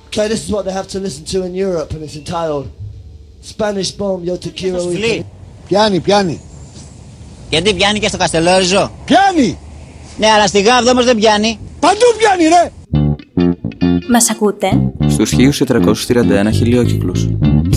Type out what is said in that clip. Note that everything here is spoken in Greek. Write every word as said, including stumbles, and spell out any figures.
Okay, this is what they have to listen to in Europe and it's entitled Spanish Bomb Yo Te Quiero. Πιάνει, πιάνει. Γιατί πιάνει και στο Καστελόριζο? Πιάνει! Ναι, αλλά στη Γάβδο όμως δεν πιάνει. Παντού πιάνει, ρε! Μας ακούτε? Στους χίλιους τετρακόσιους τριάντα ένα χιλιόκυκλους.